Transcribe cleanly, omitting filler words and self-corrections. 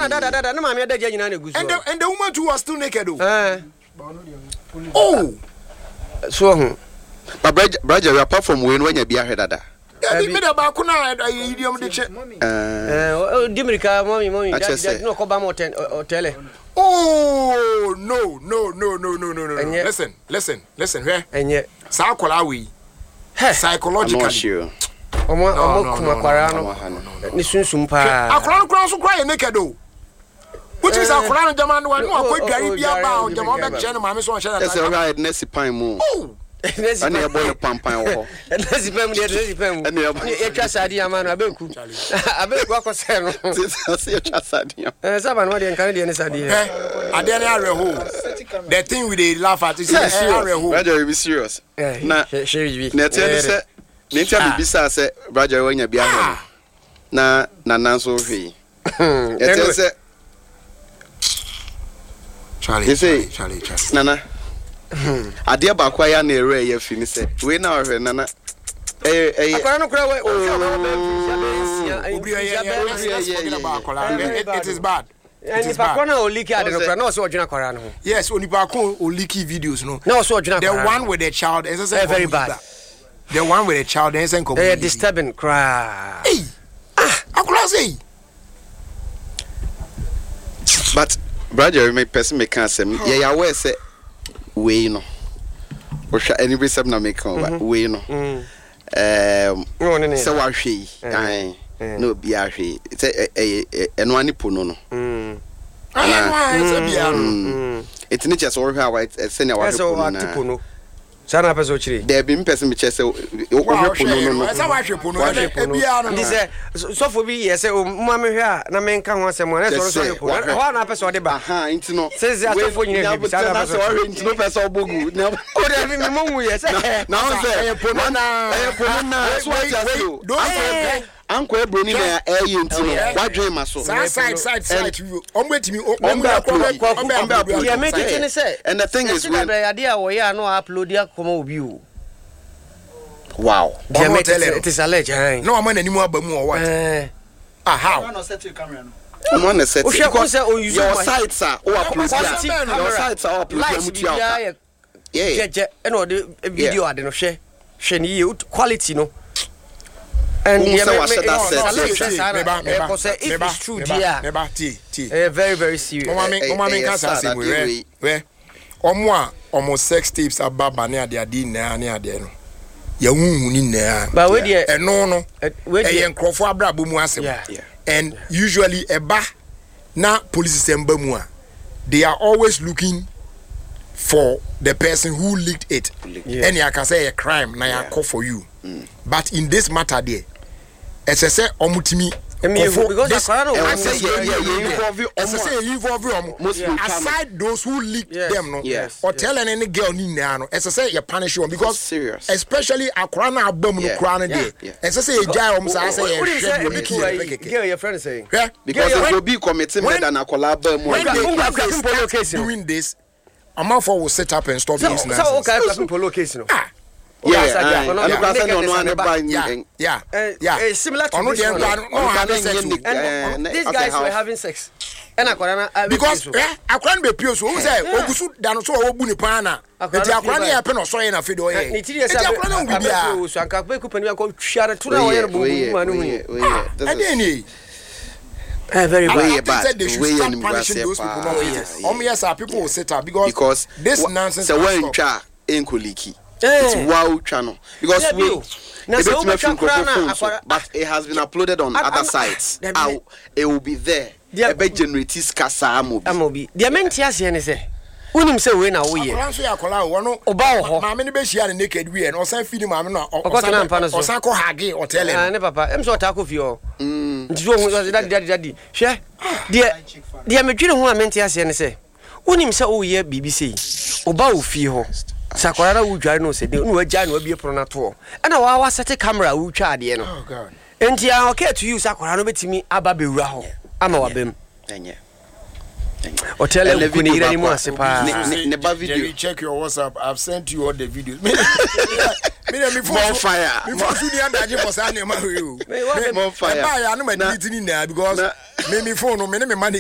da na mama da nyina na guso. And the woman too was still naked. Oh. So but brother apart from when you be ahead dada. Me da ba ko na idiom de che. Dimirika mommy no ko ba mo hotel. Oh no. Listen where? Enye. Sa akola we. Psychologically. Omo kuma kwara no. Ni sunsum pa. Akola so kwa naked o. Which is akola no jama no akwadware bia ba o jama be che no ma me so hye na. Yes, right next pan mu. Nesi na boy pampan wo. Nesi pam de nesi pam. E twa sade ama no abeku. Abeku akose no. Se e twa sade. Saba no de nkan de ne sade. Ade na areho. The thing we dey laugh at is areho. Brother, be serious. Na shey. Na tell say na tell me bisa say brother wanya bia ho. Na nanso hwe. E tell say Charlie. Nana. Ade ba kwa ya na ere ya fini se we na ohwe nana akora no kura we it is bad. Ni pa kona o leak ade no kura na so odwena kwara no. Yes, oni pa ko o leaky videos no. Na so odwena kwara. The one with the child is very bad. The one with the child is disturbing cry. Hey. Akora say. But brother me person me can say ya we say we no any reason na make on we no so wa hwe no bi a hwe say eno ani po no no it's not just all how I send our no sana peso chiri there be person me chese o hwe po no esa wa hwe po no e bia no say so for be yes o ma me hwe a na me nka ho asem na so so po ho na peso de ba aha nti no say atofo nyina bi sana peso o nti no peso obogu na o de mi mo wu yes na o say po no na so wa just Uncle Bruni na nti no wadwen ma so side omwetimi yeah make it say and the thing is when idea wo ya no upload ya koma obi o wow it is alleged no am na nimu aba mu o what how no set your camera no one set because your sites are or upload your sites are upload mutia yeah and o the video ade no hwe ni quality no and it's true dear very very serious can say we omo sex tapes ababa ne ade no ya hunhu ni na but we dey eno no e nkrofo abrabo mu asem and usually eba na police semba mu a they are always looking for the person who leaked it and I can say a crime na ya call for you but in this matter there as I say omutimi because aside those who leaked them no or tell any girl ni na no as I say you punish you because serious especially akra na abam no kra na there as I say you jai say girl your friend saying because it will be committing more than akola abam doing this Amafo will set up and stop this nonsense. So okay, polo case no. Yeah. Similar to these guys were having sex. And because akran be pio so say ogusu dano so obu ni pan na enti akran ya pe no so ye na fedo ye enti akran na ubi bia so anka pe ku pani anko hware to na wo ye bu ma no hu very bad. They should start punishing those people. Yes, people will set up because this nonsense. So when cha enkoliki, it's wow channel because we but it has been uploaded on other sites. It will be there. Ebe generate kasa amobi. The mentias here say. Unim say we na wo ye. Akola so yakola wo no. Oba ho. Ma me ne be hia ne naked we and osan feed ma me no. Osan ko hage hotel. Ne papa, em so ta ko fi o. Nti so hu daddy. Hwe. De medwire ho a mentias here ne say. Unim say wo ye BBC. Oba wo fi ho. Sakwara na wo dware no say de no agya no abie pro na to. E na wa set camera wo twa de no. Oh god. Enti a okay to you sakwara no betimi aba bewura ho. Ama wa bem. Enye. Hotel and Kunira ni Mosipa. Check your WhatsApp. I've sent you all the videos. Me more fire. Me for you the under for Sunday. More fire. I know my because me phone. Me money.